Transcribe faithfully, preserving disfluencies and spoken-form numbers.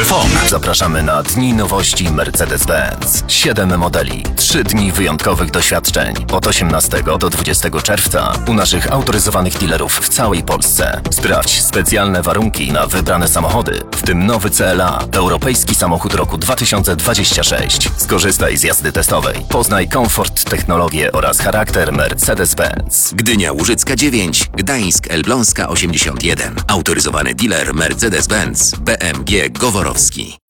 Telefon. Zapraszamy na Dni Nowości Mercedes-Benz. Siedem modeli, trzy dni wyjątkowych doświadczeń. Od osiemnastego do dwudziestego czerwca u naszych autoryzowanych dealerów w całej Polsce. Sprawdź specjalne warunki na wybrane samochody, w tym nowy C L A, europejski samochód roku dwa tysiące dwudziesty szósty. Skorzystaj z jazdy testowej. Poznaj komfort, technologię oraz charakter Mercedes-Benz. Gdynia Łużycka dziewięć, Gdańsk Elbląska osiemdziesiąt jeden. Autoryzowany dealer Mercedes-Benz B M G Goworowski.